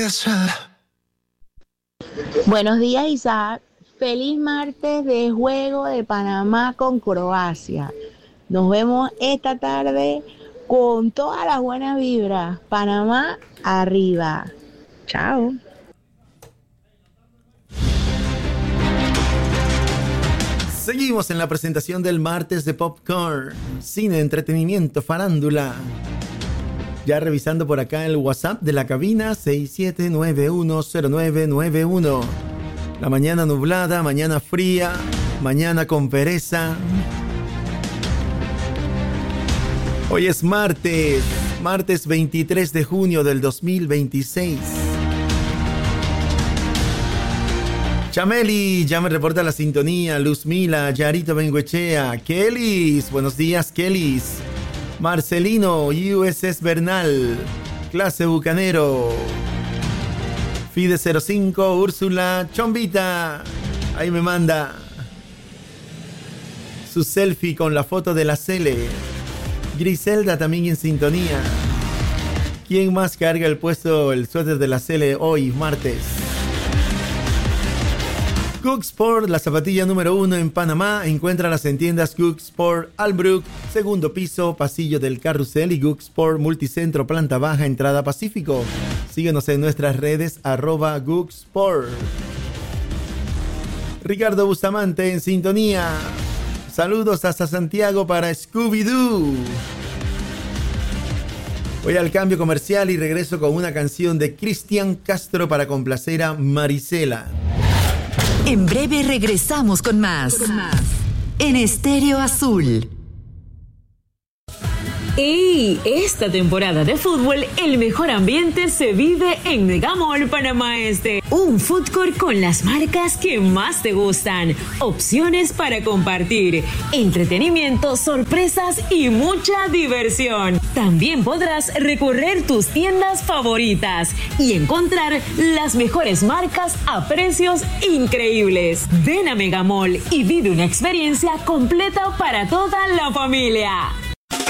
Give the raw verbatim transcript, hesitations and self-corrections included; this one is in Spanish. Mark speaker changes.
Speaker 1: cabeza.
Speaker 2: Buenos días, Isaac. Feliz martes de juego de Panamá con Croacia. Nos vemos esta tarde con todas las buenas vibras. Panamá arriba. Chao.
Speaker 3: Seguimos en la presentación del martes de Popcorn. Cine, entretenimiento, farándula. Ya revisando por acá el WhatsApp de la cabina seis siete nueve uno cero nueve nueve uno. La mañana nublada, mañana fría, mañana con pereza. Hoy es martes, martes veintitrés de junio del dos mil veintiséis. Chameli, ya me reporta la sintonía. Luzmila, Yarito Benguechea, Kellys, buenos días Kellys. Marcelino, U S S Bernal, clase bucanero. Fide cero cinco, Úrsula, Chombita, ahí me manda su selfie con la foto de la Cele. Griselda también en sintonía. ¿Quién más carga el puesto, el suéter de la Cele hoy, martes? Cook Sport, la zapatilla número uno en Panamá. Encuéntralas en tiendas Cook Sport Albrook, segundo piso, pasillo del Carrusel, y Cook Sport Multicentro, planta baja, entrada Pacífico. Síguenos en nuestras redes, arroba Cook Sport. Ricardo Bustamante en sintonía. Saludos hasta Santiago para Scooby-Doo. Voy al cambio comercial y regreso con una canción de Cristian Castro para complacer a Marisela.
Speaker 4: En breve regresamos con más. Con más. En Estéreo Azul.
Speaker 5: ¡Ey! Esta temporada de fútbol, el mejor ambiente se vive en Megamall Panamá Este. Un food court con las marcas que más te gustan. Opciones para compartir. Entretenimiento, sorpresas y mucha diversión. También podrás recorrer tus tiendas favoritas y encontrar las mejores marcas a precios increíbles. Ven a Megamall y vive una experiencia completa para toda la familia.